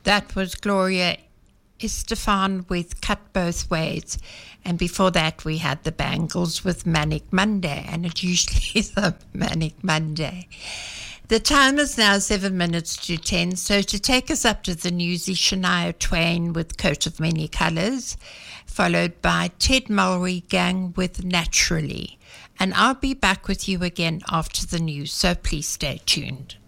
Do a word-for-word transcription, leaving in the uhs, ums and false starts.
That was Gloria Estefan with Cut Both Ways. And before that, we had the Bangles with Manic Monday. And it usually is a Manic Monday. The time is now seven minutes to ten. So to take us up to the newsy, Shania Twain with Coat of Many Colors, followed by Ted Mulry Gang with Naturally. And I'll be back with you again after the news. So please stay tuned.